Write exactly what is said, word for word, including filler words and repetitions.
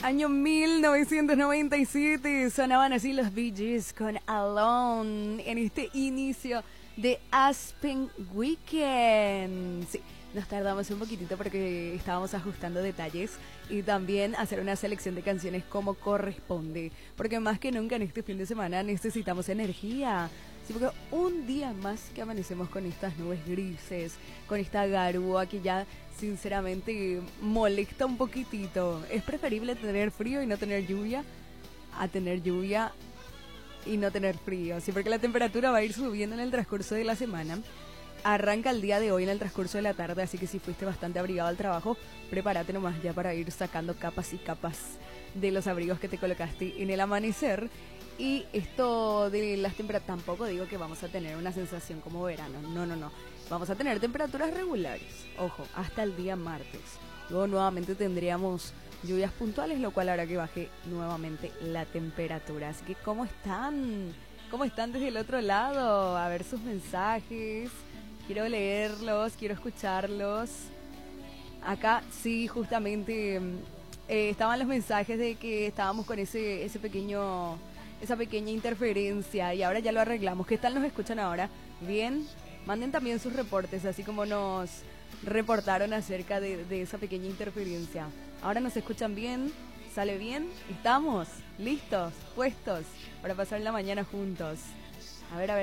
Año mil novecientos noventa y siete sonaban así los Bee Gees con Alone en este inicio de Aspen Weekend. Sí, nos tardamos un poquitito porque estábamos ajustando detalles y también hacer una selección de canciones como corresponde, porque más que nunca en este fin de semana necesitamos energía. Sí, porque un día más que amanecemos con estas nubes grises, con esta garúa que ya sinceramente molesta un poquitito. Es preferible tener frío y no tener lluvia a tener lluvia y no tener frío. Sí, porque la temperatura va a ir subiendo en el transcurso de la semana. Arranca el día de hoy en el transcurso de la tarde, así que si fuiste bastante abrigado al trabajo, prepárate nomás ya para ir sacando capas y capas de los abrigos que te colocaste en el amanecer. Y esto de las temperaturas, tampoco digo que vamos a tener una sensación como verano, no, no, no. Vamos a tener temperaturas regulares, ojo, hasta el día martes. Luego nuevamente tendríamos lluvias puntuales, lo cual hará que baje nuevamente la temperatura. Así que, ¿cómo están? ¿Cómo están desde el otro lado? A ver sus mensajes. Quiero leerlos, quiero escucharlos. Acá sí, justamente eh, estaban los mensajes de que estábamos con ese, ese pequeño... esa pequeña interferencia y ahora ya lo arreglamos. ¿Qué tal nos escuchan ahora? ¿Bien? Manden también sus reportes, así como nos reportaron acerca de, de esa pequeña interferencia. ¿Ahora nos escuchan bien? ¿Sale bien? ¿Estamos listos? ¿Puestos? Para pasar la mañana juntos. A ver, a ver.